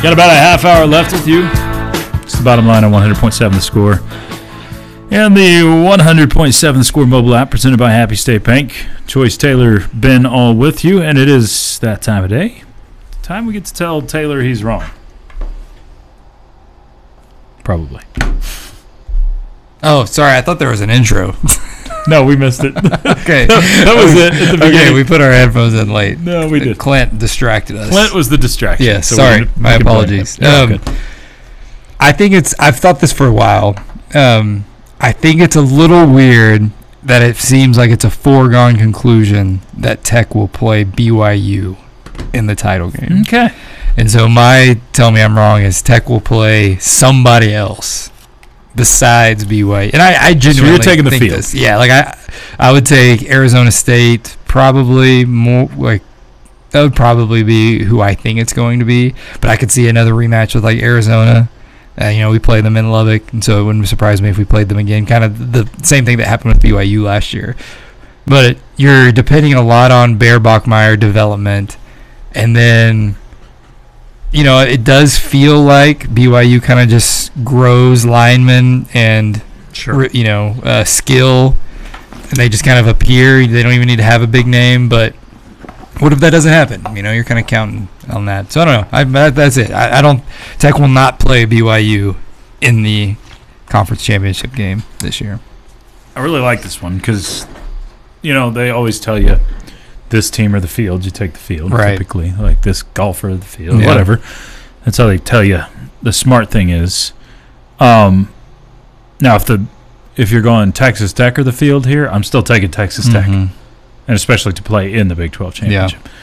Got about a half hour left with you. It's the bottom line on 100.7 The Score. And the 100.7 The Score mobile app presented by Happy State Bank. Choice Taylor, Ben, all with you. And it is that time of day. Time we get to tell Taylor he's wrong. Probably. Oh, sorry. I thought there was an intro. No, we missed it. Okay. That was it at the beginning. Okay, we put our headphones in late. No, we did. Clint distracted us. Clint was the distraction. Yeah, so sorry. My apologies. I think I've thought this for a while. I think it's a little weird that it seems like it's a foregone conclusion that Tech will play BYU in the title game. Okay. And so my tell me I'm wrong is Tech will play somebody else besides BYU. And I genuinely so you're taking the think field. This. Yeah, like I would take Arizona State probably more like that would probably be who I think it's going to be. But I could see another rematch with like Arizona. We played them in Lubbock, and so it wouldn't surprise me if we played them again. Kind of the same thing that happened with BYU last year. But you're depending a lot on Bear Bachmeier development. And then, it does feel like BYU kind of just grows linemen and, skill. And they just kind of appear. They don't even need to have a big name. But what if that doesn't happen? You're kind of counting on that. So I don't know. That's it. I don't. Tech will not play BYU in the conference championship game this year. I really like this one because, they always tell you this team or the field. You take the field, right. Typically. Like this golfer or the field, whatever. That's how they tell you. The smart thing is, now if you're going Texas Tech or the field here, I'm still taking Texas Tech. And especially to play in the Big 12 championship. Yeah.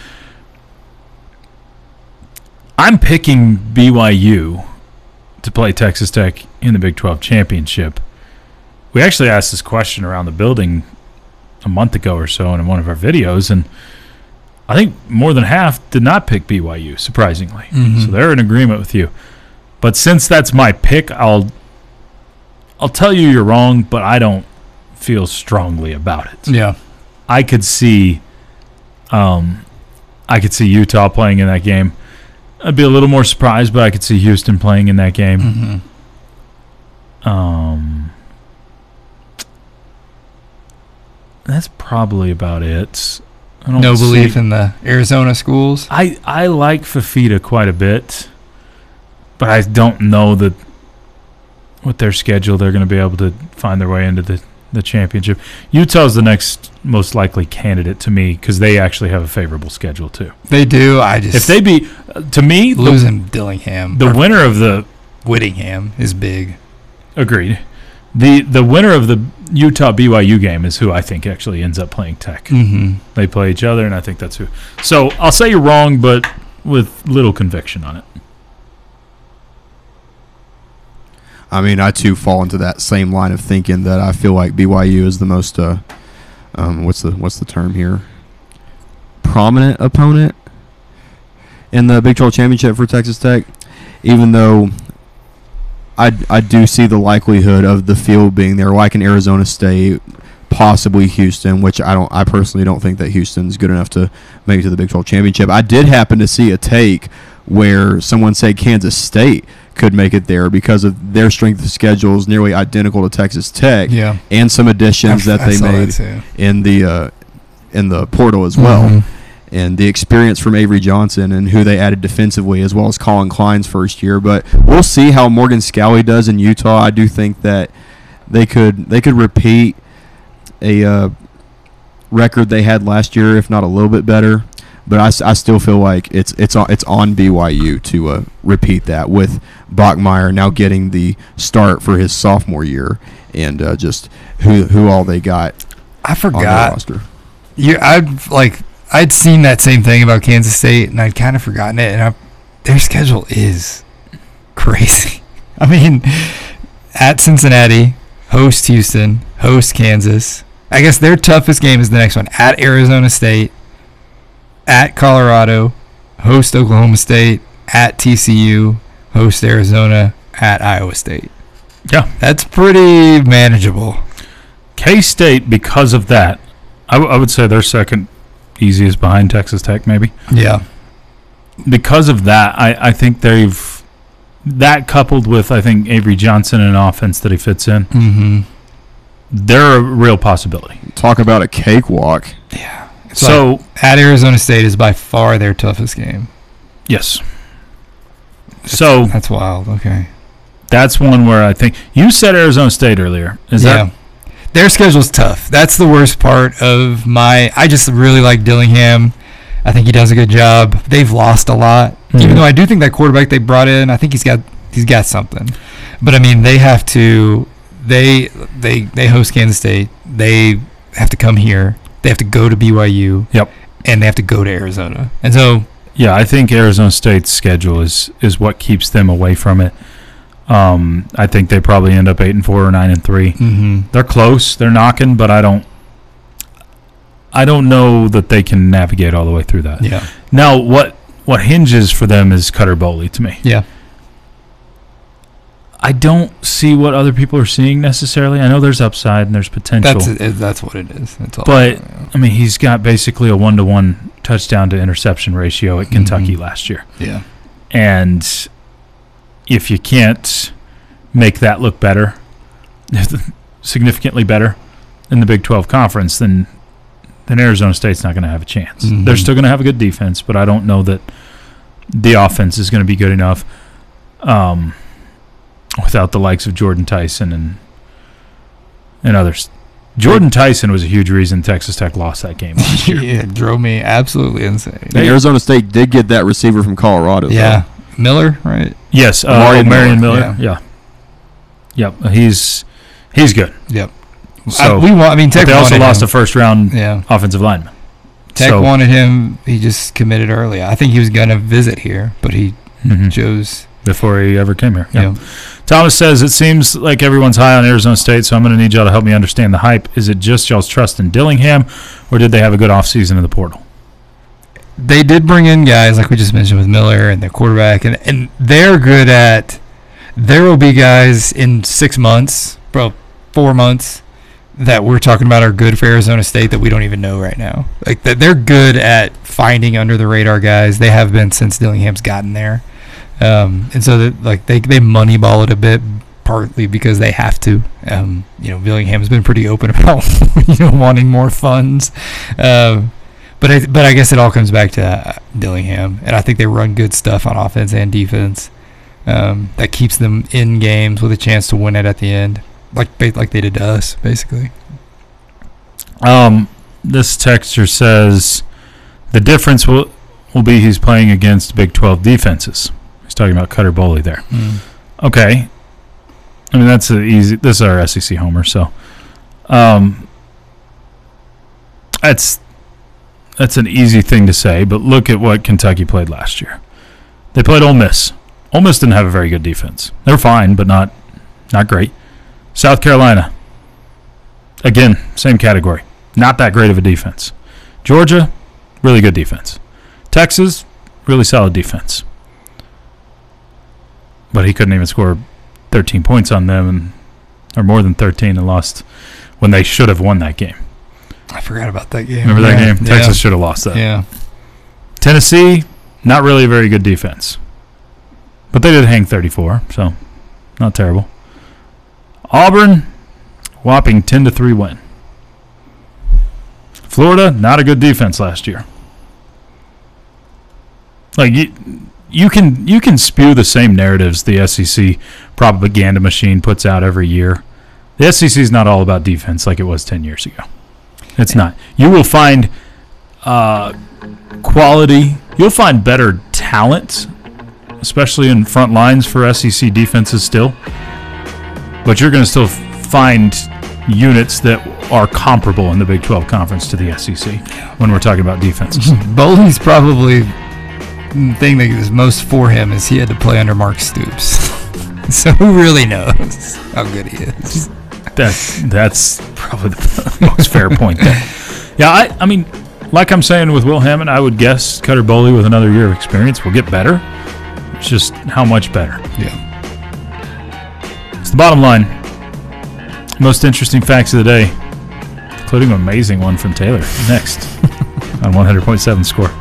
I'm picking BYU to play Texas Tech in the Big 12 championship. We actually asked this question around the building a month ago or so in one of our videos, and I think more than half did not pick BYU, surprisingly. So they're in agreement with you. But since that's my pick, I'll tell you you're wrong, but I don't feel strongly about it. Yeah. I could see Utah playing in that game. I'd be a little more surprised, but I could see Houston playing in that game. That's probably about it. No belief in the Arizona schools? I like Fafita quite a bit, but I don't know that with their schedule they're going to be able to find their way into the championship. Utah's the next most likely candidate to me because they actually have a favorable schedule too. They do. If they beat, to me, losing Dillingham, the winner of the Whittingham is big. Agreed. The winner of the Utah BYU game is who I think actually ends up playing Tech. They play each other, and I think that's who. So I'll say you're wrong, but with little conviction on it. I mean, I too fall into that same line of thinking that I feel like BYU is the most what's the term here? Prominent opponent in the Big 12 championship for Texas Tech, even though I do see the likelihood of the field being there, like in Arizona State, possibly Houston, which I personally don't think that Houston's good enough to make it to the Big 12 championship. I did happen to see a take where someone said Kansas State could make it there because of their strength of schedule is nearly identical to Texas Tech, and some additions that they made in the portal as well, and the experience from Avery Johnson and who they added defensively, as well as Colin Klein's first year. But we'll see how Morgan Scalley does in Utah. I do think that they could repeat a record they had last year, if not a little bit better. But I still feel like it's on BYU to repeat that with Bachmeier now getting the start for his sophomore year, and just who all they got. I forgot. On the roster. I'd seen that same thing about Kansas State, and I'd kind of forgotten it. And their schedule is crazy. I mean, at Cincinnati, host Houston, host Kansas. I guess their toughest game is the next one at Arizona State, at Colorado, host Oklahoma State, at TCU, host Arizona, at Iowa State. Yeah. That's pretty manageable. K-State, because of that, I would say they're second easiest behind Texas Tech, maybe. Yeah. because of that, I think they've that coupled with I think Avery Johnson and an offense that he fits in. Mm-hmm. They're a real possibility. Talk about a cakewalk. Yeah. So at Arizona State is by far their toughest game. yes. So That's wild. Okay. that's one where I think you said Arizona State earlier. Is that their schedule's tough. That's the worst part of I just really like Dillingham. I think he does a good job. They've lost a lot. Mhm. Even though I do think that quarterback they brought in, I think he's got something. But I mean, they have to they host Kansas State. They have to come here. They have to go to BYU. Yep. And they have to go to Arizona. And so Yeah, I think Arizona State's schedule is what keeps them away from it. I think they probably end up 8-4 or 9-3. They're close, they're knocking, but I don't know that they can navigate all the way through that. yeah. Now, what hinges for them is Cutter Boley to me. Yeah. I don't see what other people are seeing necessarily. I know there's upside and there's potential. That's what it is. That's all. But I mean, he's got basically a 1-to-1 touchdown to interception ratio at Kentucky last year. yeah. And if you can't make that look better, significantly better in the Big 12 conference, then Arizona State's not going to have a chance. Mhm. They're still going to have a good defense, but I don't know that the offense is going to be good enough without the likes of Jordan Tyson and others. Jordan Tyson was a huge reason Texas Tech lost that game last year. Yeah, it drove me absolutely insane. And Arizona State did get that receiver from Colorado. Yeah. Miller, right? Yes, Marion Miller. Yeah. Yep, he's good. Yep. So Tech they also wanted lost him. a first-round Yeah. offensive lineman. Tech So- wanted him. He just committed early. I think he was going to visit here, but he chose. Before he ever came here. Yeah. Thomas says, it seems like everyone's high on Arizona State, so I'm going to need y'all to help me understand the hype. Is it just y'all's trust in Dillingham, or did they have a good offseason in the portal? They did bring in guys like we just mentioned with Miller and their quarterback, and they're good at. There will be guys in 6 months, 4 months, that we're talking about are good for Arizona State that we don't even know right now. Like they're good at finding under the radar guys. They have been since Dillingham's gotten there, and so that they moneyball it a bit, partly because they have to. Dillingham's been pretty open about wanting more funds. But I guess it all comes back to Dillingham, and I think they run good stuff on offense and defense that keeps them in games with a chance to win it at the end, like they did to us, basically. This texter says the difference will be he's playing against Big 12 defenses. He's talking about Cutter Boley there. Okay. I mean, that's easy. This is our SEC homer, so that's an easy thing to say, but look at what Kentucky played last year. They played Ole Miss. Ole Miss didn't have a very good defense. They were fine, but not great. South Carolina, again, same category. Not that great of a defense. Georgia, really good defense. Texas, really solid defense. But he couldn't even score 13 points on them, or more than 13, and lost when they should have won that game. I forgot about that game. Remember that game? Yeah. Texas should have lost that. Yeah. Tennessee, not really a very good defense. But they did hang 34, so not terrible. Auburn, whopping 10-3 win. Florida, not a good defense last year. Like you can spew the same narratives the SEC propaganda machine puts out every year. The SEC is not all about defense like it was 10 years ago. It's not. You will find quality. You'll find better talent, especially in front lines for SEC defenses still. But you're going to still find units that are comparable in the Big 12 conference to the SEC when we're talking about defenses. Boley's probably the thing that is most for him is he had to play under Mark Stoops. So who really knows how good he is? That's probably the most fair point there. Yeah, I mean, like I'm saying with Will Hammond, I would guess Cutter Boley with another year of experience will get better. It's just how much better. Yeah. It's the bottom line. Most interesting facts of the day, including an amazing one from Taylor, next on 100.7 Score.